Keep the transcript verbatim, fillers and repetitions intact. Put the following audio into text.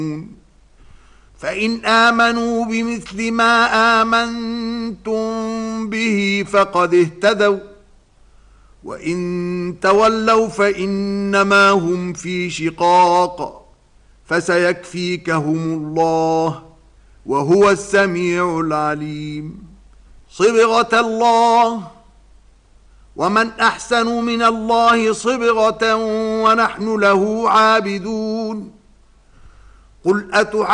فإن آمنوا بمثل ما آمنتم به فقد اهتدوا وإن تولوا فإنما هم في شقاق فسيكفيكهم الله وهو السميع العليم. صبغة الله ومن أحسن من الله صبغة ونحن له عابدون. قل أتح